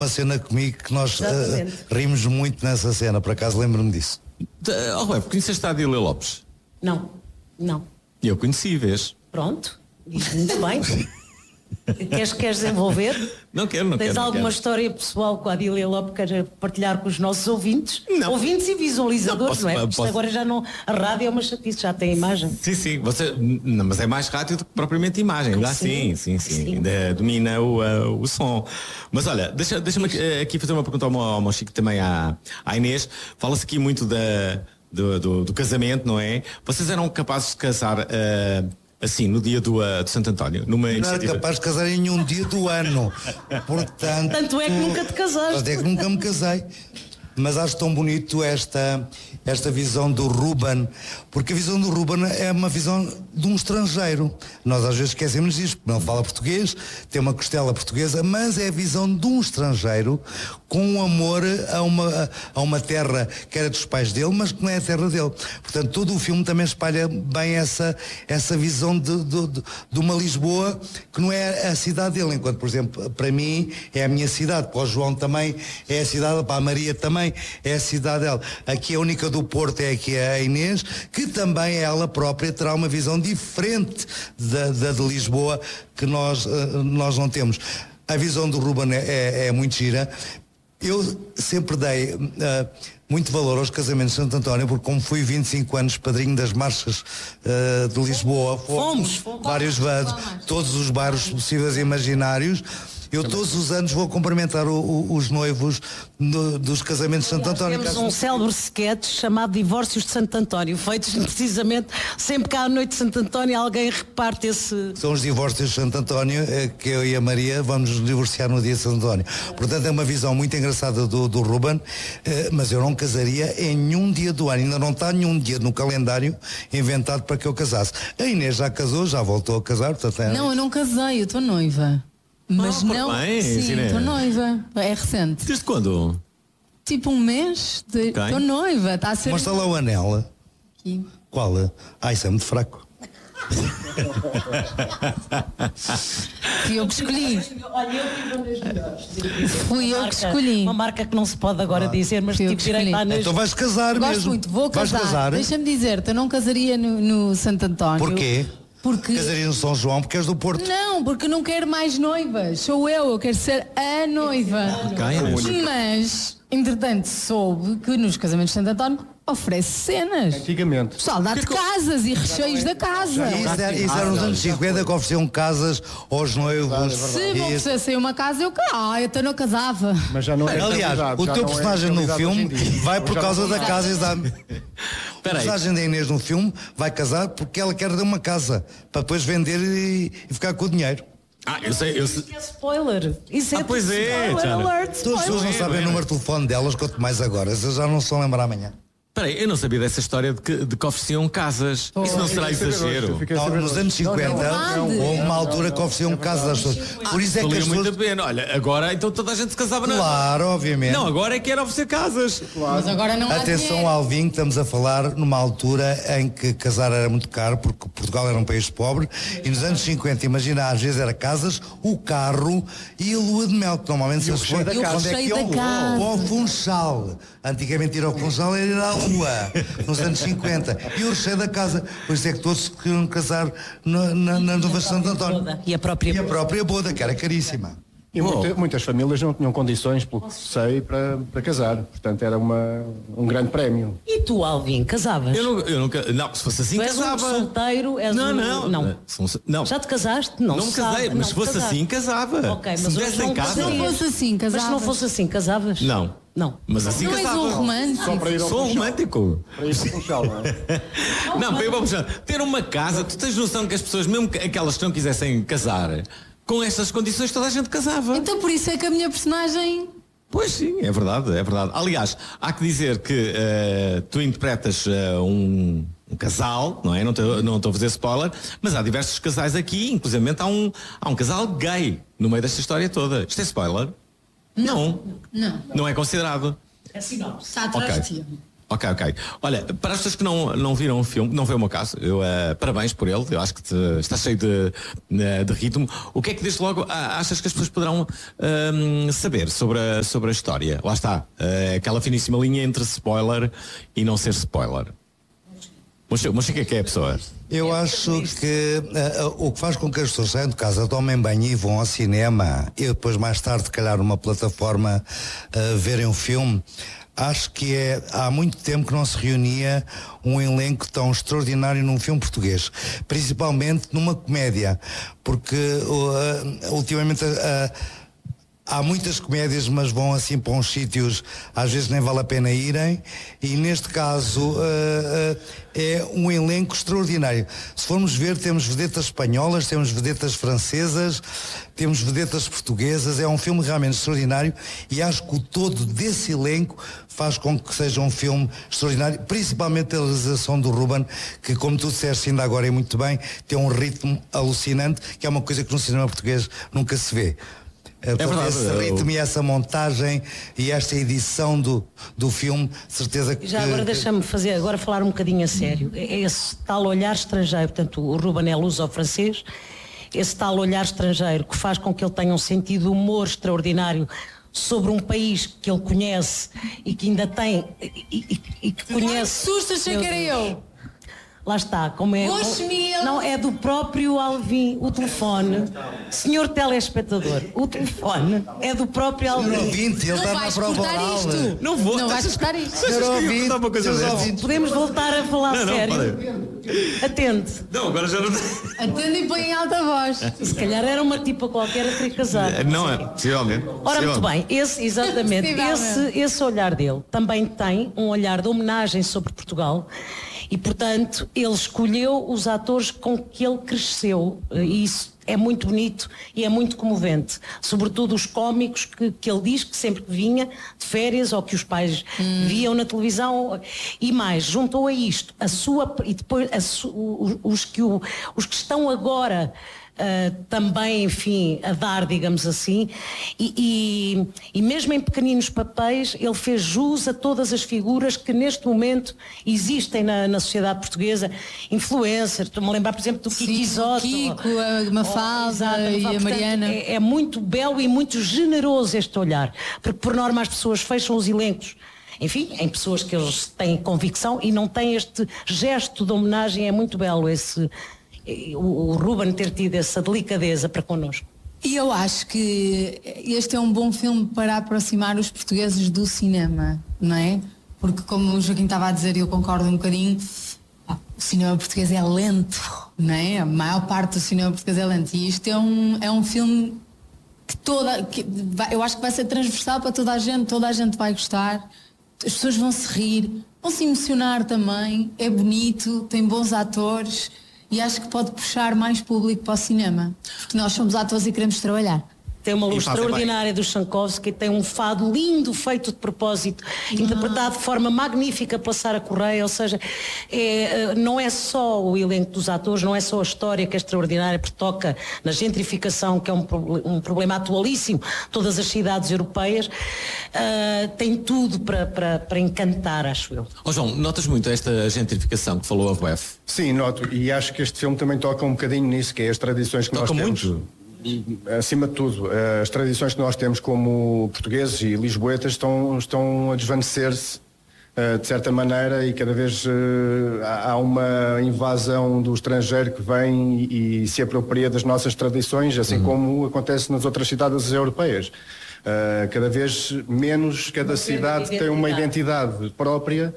uma cena comigo que nós rimos muito nessa cena, por acaso lembro-me disso. Roberto, conheceste a Adília Lopes? Não. Eu conheci, vês? Pronto, muito bem. Queres desenvolver? Não quero. Tens alguma história pessoal com a Adília Lopes que queres partilhar com os nossos ouvintes? Não. Ouvintes e visualizadores, não é? Porque isto agora já não. A rádio é uma chatice, já tem imagem. Sim. Não, mas é mais rádio do que propriamente imagem. Sim. Domina o som. Mas olha, deixa-me aqui fazer uma pergunta ao meu Chico, também à Inês. Fala-se aqui muito do casamento, não é? Vocês eram capazes de casar assim, no dia do Santo António? Não era capaz de casar em nenhum dia do ano. Portanto, tanto é que nunca te casaste. Tanto é que nunca me casei. Mas acho tão bonito esta visão do Ruben, porque a visão do Ruben é uma visão de um estrangeiro. Nós às vezes esquecemos disso, porque não fala português, tem uma costela portuguesa, mas é a visão de um estrangeiro com um amor a uma terra que era dos pais dele, mas que não é a terra dele. Portanto, todo o filme também espalha bem essa visão de uma Lisboa que não é a cidade dele, enquanto, por exemplo, para mim é a minha cidade, para o João também é a cidade, para a Maria também é a cidade dela. Aqui a única do Porto é aqui a Inês, que também ela própria terá uma visão diferente da de Lisboa, que nós não temos. A visão do Ruben é muito gira. Eu sempre dei muito valor aos casamentos de Santo António, porque como fui 25 anos padrinho das marchas de Lisboa, fomos vários bairros, todos os bairros possíveis e imaginários. Eu todos os anos vou cumprimentar os noivos dos casamentos de Santo António. Temos um célebre sketch chamado Divórcios de Santo António, feitos precisamente sempre que há a noite de Santo António alguém reparte esse... São os divórcios de Santo António, que eu e a Maria vamos nos divorciar no dia de Santo António. Portanto, é uma visão muito engraçada do Ruben, mas eu não casaria em nenhum dia do ano. Ainda não está nenhum dia no calendário inventado para que eu casasse. A Inês já casou, já voltou a casar. Portanto, Não, eu não casei, eu estou noiva. Mas não, sim, estou noiva. É recente. Desde quando? Tipo um mês. Estou noiva. Está a ser. Mostra lá o anel. Aqui. Qual? Isso é muito fraco. Fui eu que escolhi. Olha, eu Fui eu que escolhi. Uma marca que não se pode agora dizer, mas tive direito à Então vais casar mesmo. Gosto muito, vou casar. Vais casar? Deixa-me dizer-te, eu não casaria no Santo António. Porquê? Porque... Casaria no São João porque és do Porto. Não, porque não quero mais noivas. Sou eu quero ser a noiva. Mas, entretanto, soube que nos casamentos de Santo António oferece cenas. Antigamente. Pessoal, dá-te casas e recheios da casa. Isso era nos anos 50 que ofereciam casas aos noivos. Se me oferecessem uma casa, eu até não casava. Mas já não é. Aliás, o teu personagem no filme vai por causa da casa. A personagem da Inês no filme vai casar porque ela quer dar uma casa para depois vender e ficar com o dinheiro. Eu sei. Isso é spoiler. Isso é pois é, spoiler alert. Todas as pessoas não sabem o número de telefone delas, quanto mais agora. Eles já não se vão lembrar amanhã. Peraí, eu não sabia dessa história de que ofereciam casas. Isso não será exagero? Nos anos 50 houve uma altura que ofereciam casas às pessoas. Por isso é que as pessoas... muito a pena. Olha, agora então toda a gente se casava na... Claro, obviamente. Não, agora é que era oferecer casas. Mas agora não há Atenção, dinheiro. Alvin, que estamos a falar numa altura em que casar era muito caro, porque Portugal era um país pobre, e nos anos 50, imagina, às vezes era casas, o carro e a lua de mel, que normalmente se foi da casa. ao Funchal. Antigamente ir ao Funchal era ir à rua, nos anos 50. E o recheio da casa. Por isso é que todos se queriam casar na Nova Santo António. E a própria boda, que era caríssima. E muitas famílias não tinham condições, pelo que sei, para casar. Portanto, era um grande prémio. E tu, Alvin, casavas? Eu nunca... Não, se fosse assim, tu és casava. Um solteiro, és não. Já te casaste? Não me casei, mas se fosse assim, casava. Ok, se mas me desse em casa... Se não fosse assim, casavas. Mas se não fosse assim, casavas? Não. Mas assim não casava. és um romântico. Só para ir ao Sou romântico. Para ir ao Funchal, não é? Não, para ir ao Funchal. Ter uma casa, tu tens noção que as pessoas, mesmo aquelas que não quisessem casar, com estas condições toda a gente casava. Então por isso é que a minha personagem... Pois sim, é verdade. Aliás, há que dizer que tu interpretas um casal, não é? Não estou a fazer spoiler, mas há diversos casais aqui, inclusive há um casal gay no meio desta história toda. Isto é spoiler? Não é considerado. É sinopse. Está atrás de ti. Ok. Olha, para as pessoas que não viram o filme, não foi o meu caso, parabéns por ele, eu acho que está cheio de ritmo. O que é que desde logo achas que as pessoas poderão saber sobre a história? Lá está, aquela finíssima linha entre spoiler e não ser spoiler. Mas o que é a pessoa? Eu acho que o que faz com que as pessoas saiam de casa, tomem banho e vão ao cinema e depois mais tarde, se calhar, numa plataforma verem um filme. Acho que há muito tempo que não se reunia um elenco tão extraordinário num filme português, principalmente numa comédia, porque ultimamente há muitas comédias, mas vão assim para uns sítios, às vezes nem vale a pena irem, e neste caso é um elenco extraordinário. Se formos ver, temos vedetas espanholas, temos vedetas francesas, temos vedetas portuguesas, é um filme realmente extraordinário e acho que o todo desse elenco faz com que seja um filme extraordinário, principalmente a realização do Ruben, que, como tu disseste ainda agora e muito bem, tem um ritmo alucinante, que é uma coisa que no cinema português nunca se vê. É verdade, esse ritmo e essa montagem e esta edição do filme, certeza que... Já agora deixa-me falar um bocadinho a sério. Esse tal olhar estrangeiro, portanto o Ruben é luso-francês, esse tal olhar estrangeiro que faz com que ele tenha um sentido de humor extraordinário sobre um país que ele conhece e que ainda tem e que conhece... Que susto, achei que era eu! Lá está, como é... Não, é do próprio Alvin, o telefone. Senhor telespectador, o telefone é do próprio Alvin. Senhor ouvinte, ele está na prova oral. Não vou. Não vais cortar isto. Senhor ouvinte, podemos voltar a falar sério? Atende. Não, agora já não... Atende e põe em alta voz. Se calhar era uma tipa qualquer a querer casar. Não é, possivelmente. Ora, muito bem, esse olhar dele também tem um olhar de homenagem sobre Portugal. E, portanto, ele escolheu os atores com que ele cresceu. E isso é muito bonito e é muito comovente. Sobretudo os cómicos que ele diz que sempre que vinha de férias ou que os pais viam na televisão. E mais, juntou a isto e depois os que estão agora também, enfim, a dar, digamos assim, e mesmo em pequeninos papéis ele fez jus a todas as figuras que neste momento existem na sociedade portuguesa, influencers. Estou-me a lembrar, por exemplo, do Kiko Isoto, a Mafalda e a Mariana. É muito belo e muito generoso este olhar, porque por norma as pessoas fecham os elencos, enfim, em pessoas que eles têm convicção e não têm este gesto de homenagem. É muito belo o Ruben ter tido essa delicadeza para connosco. E eu acho que este é um bom filme para aproximar os portugueses do cinema, não é? Porque, como o Joaquim estava a dizer, e eu concordo um bocadinho, o cinema português é lento, não é? A maior parte do cinema português é lento. E isto é um filme eu acho que vai ser transversal para toda a gente vai gostar, as pessoas vão se rir, vão se emocionar também, é bonito, tem bons atores. E acho que pode puxar mais público para o cinema. Porque nós somos atores e queremos trabalhar. Tem uma luz extraordinária do Tchaikovsky, tem um fado lindo feito de propósito, interpretado de forma magnífica pela Sara Correia, ou seja, não é só o elenco dos atores, não é só a história que é extraordinária, porque toca na gentrificação, que é um problema atualíssimo, todas as cidades europeias, tem tudo para encantar, acho eu. João, notas muito esta gentrificação que falou a UF? Sim, noto, e acho que este filme também toca um bocadinho nisso, que é as tradições que nós temos. Muito. Acima de tudo, as tradições que nós temos como portugueses e lisboetas estão a desvanecer-se de certa maneira, e cada vez há uma invasão do estrangeiro que vem e se apropria das nossas tradições, assim como acontece nas outras cidades europeias. Cada vez menos cada cidade tem uma identidade própria.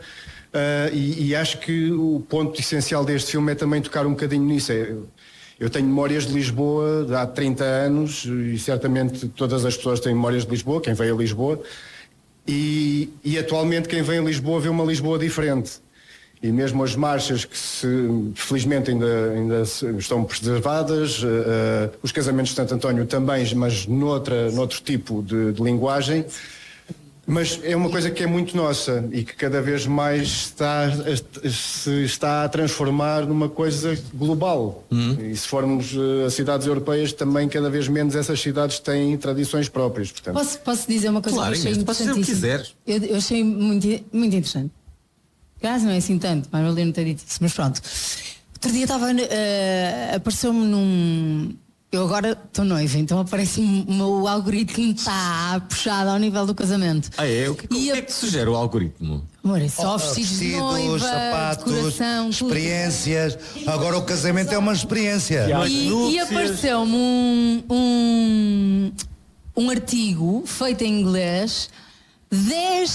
E acho que o ponto essencial deste filme é também tocar um bocadinho nisso. Eu tenho memórias de Lisboa de há 30 anos e certamente todas as pessoas têm memórias de Lisboa, quem veio a Lisboa, e atualmente quem vem a Lisboa vê uma Lisboa diferente. E mesmo as marchas que felizmente ainda estão preservadas, os casamentos de Santo António também, mas noutro tipo de linguagem. Mas é uma coisa que é muito nossa e que cada vez mais se está a transformar numa coisa global. E se formos a cidades europeias, também cada vez menos essas cidades têm tradições próprias. Portanto. Posso dizer uma coisa que eu achei interessantíssima? Eu achei muito, muito interessante. não é assim tanto, mas valia não ter dito isso, mas pronto. Outro dia estava, apareceu-me num... Eu agora estou noiva, então aparece-me o meu algoritmo está puxado ao nível do casamento. O que é que sugere o algoritmo? Amor, é só vestidos de noiva, sapatos, decoração, experiências. Agora o casamento é uma experiência. E apareceu-me um artigo feito em inglês, 10